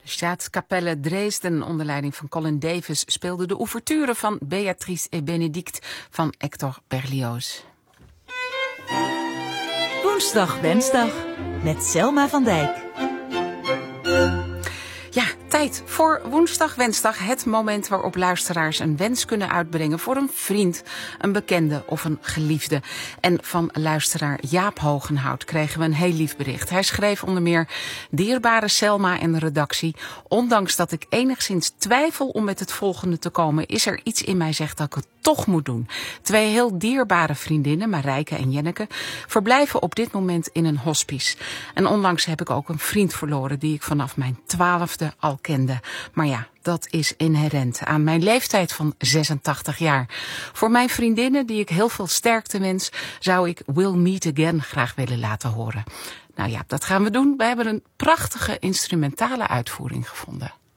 Staatskapelle Dresden onder leiding van Colin Davis speelde de ouverture van Beatrice et Bénédicte van Hector Berlioz. Woensdag Wensdag met Selma van Dijk. Ja, tijd voor Woensdag Wensdag. Het moment waarop luisteraars een wens kunnen uitbrengen voor een vriend, een bekende of een geliefde. En van luisteraar Jaap Hogenhout kregen we een heel lief bericht. Hij schreef onder meer: dierbare Selma en de redactie. Ondanks dat ik enigszins twijfel om met het volgende te komen, is er iets in mij zegt dat ik het toch moet doen. 2 heel dierbare vriendinnen, Marijke en Jenneke, verblijven op dit moment in een hospice. En onlangs heb ik ook een vriend verloren die ik vanaf mijn 12e al kende. Maar ja, dat is inherent aan mijn leeftijd van 86 jaar. Voor mijn vriendinnen, die ik heel veel sterkte wens, zou ik We'll Meet Again graag willen laten horen. Nou ja, dat gaan we doen. We hebben een prachtige instrumentale uitvoering gevonden.